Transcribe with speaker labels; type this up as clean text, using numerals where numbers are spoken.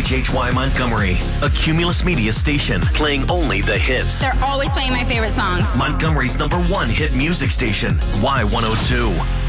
Speaker 1: WHHY Montgomery, a Cumulus Media station playing only the hits.
Speaker 2: They're always playing my favorite songs.
Speaker 1: Montgomery's #1 hit music station, Y102.